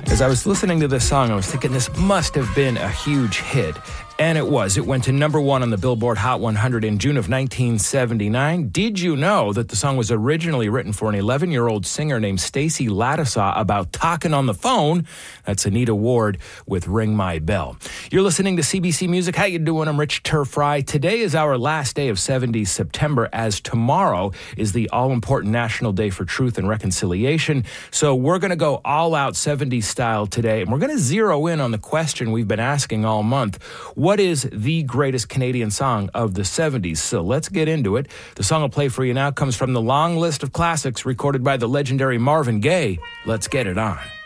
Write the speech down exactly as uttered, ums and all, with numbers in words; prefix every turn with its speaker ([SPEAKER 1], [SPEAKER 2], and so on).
[SPEAKER 1] As I was listening to this song, I was thinking this must have been a huge hit. And it was. It went to number one on the Billboard Hot one hundred in June of nineteen seventy-nine. Did you know that the song was originally written for an eleven-year-old singer named Stacy Lattisaw about talking on the phone? That's Anita Ward with Ring My Bell. You're listening to C B C Music. How you doing? I'm Rich Turfry. Today is our last day of seventies September, as tomorrow is the all-important National Day for Truth and Reconciliation. So we're going to go all-out seventies style today, and we're going to zero in on the question we've been asking all month. What is the greatest Canadian song of the seventies? So let's get into it. The song I'll play for you now comes from the long list of classics recorded by the legendary Marvin Gaye. Let's get it on.